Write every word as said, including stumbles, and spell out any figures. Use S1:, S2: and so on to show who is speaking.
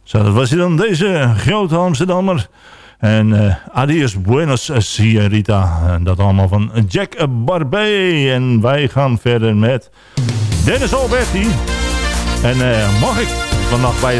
S1: Zo, dat was hij dan, deze grote Amsterdammer. En uh, adios buenos señorita. En dat allemaal van Jack Barbé. En wij gaan verder met Dennis Alberti. En uh, mag ik vannacht bij je